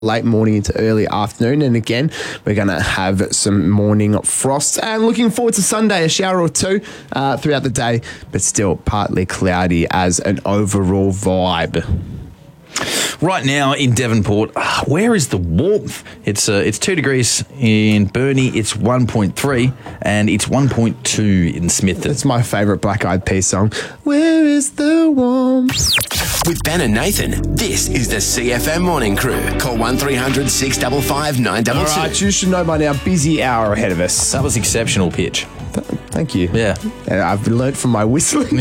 late morning into early afternoon. And again, we're going to have some morning frost. And looking forward to Sunday, a shower or two throughout the day, but still partly cloudy as an overall vibe. Right now in Devonport, where is the warmth? It's 2 degrees in Burnie, it's 1.3, and it's 1.2 in Smithton. It's my favourite Black Eyed Peas song. Where is the warmth? With Ben and Nathan, this is the CFM Morning Crew. Call 1300 655 922. All right, you should know by now, busy hour ahead of us. That was exceptional pitch. Thank you. Yeah. I've learnt from my whistling.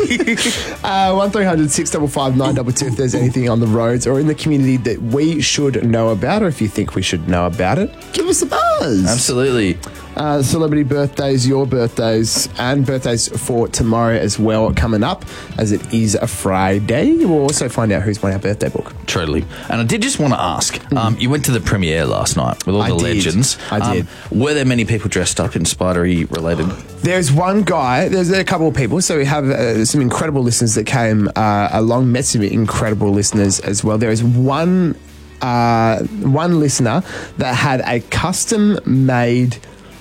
1300 655 922 if there's anything on the roads or in the community that we should know about, or if you think we should know about it, give us a buzz. Absolutely. Celebrity birthdays, your birthdays, and birthdays for tomorrow as well coming up, as it is a Friday. We'll also find out who's won our birthday book. Totally. And I did just want to ask, you went to the premiere last night with all the legends. I did. Were there many people dressed up in Spidery related? There's one guy, there's a couple of people, so we have some incredible listeners that came along, met some incredible listeners as well. There is one listener that had a custom-made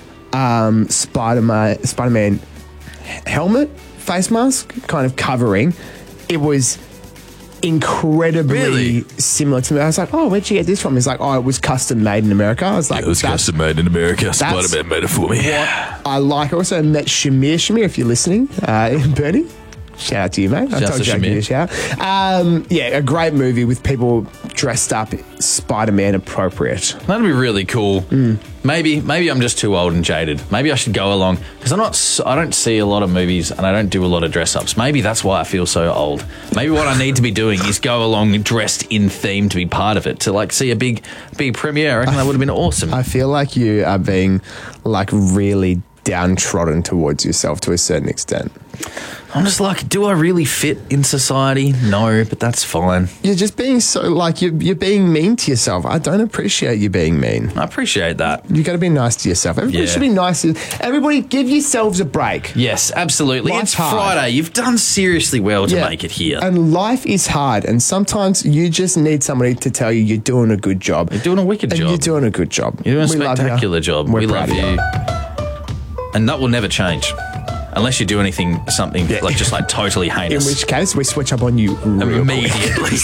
Spider-Man helmet, face mask, kind of covering. It was incredibly similar to me. I was like, oh, where'd you get this from? He's like, oh, it was custom made in America. I was like, it was custom made in America. Spider-Man made it for me. I like. I also met Shamir. Shamir, if you're listening, in Burnie. Shout out to you, mate. I told you I'd give you a shout. A great movie with people dressed up Spider-Man appropriate. That'd be really cool. Maybe I'm just too old and jaded. Maybe I should go along because I don't see a lot of movies and I don't do a lot of dress ups. Maybe that's why I feel so old. Maybe what I need to be doing is go along dressed in theme to be part of it, to like see a big premiere. I reckon that would have been awesome. I feel like you are being like really downtrodden towards yourself to a certain extent. I'm just like, do I really fit in society? No, but that's fine. You're just being so, like, you're being mean to yourself. I don't appreciate you being mean. I appreciate that. You got to be nice to yourself. Everybody should be nice. Everybody give yourselves a break. Yes, absolutely. Life's it's hard. Friday. You've done seriously well to make it here. And life is hard. And sometimes you just need somebody to tell you you're doing a good job. You're doing a wicked job. You're doing a good job. You're doing a spectacular job. We love you. And that will never change. Unless you do something like just like totally heinous. In which case, we switch up on you real immediately. quick.